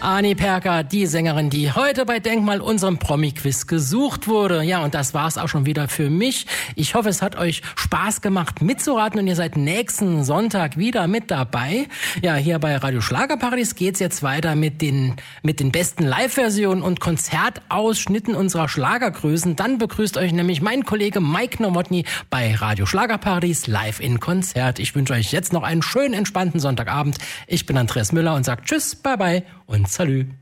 Ani Perka, die Sängerin, die heute bei Denkmal unserem Promi-Quiz gesucht wurde. Ja, und das war's auch schon wieder für mich. Ich hoffe, es hat euch Spaß gemacht mitzuraten und ihr seid nächsten Sonntag wieder mit dabei. Ja, hier bei Radio Schlagerparadies geht's jetzt weiter mit den besten Live-Versionen und Konzertausschnitten unserer Schlagergrößen. Dann begrüßt euch nämlich mein Kollege Mike Nowotny bei Radio Schlagerparadies live in Konzert. Ich wünsche euch jetzt noch einen schönen, entspannten Sonntagabend. Ich bin Andreas Müller und sage Tschüss, bye bye und Salü.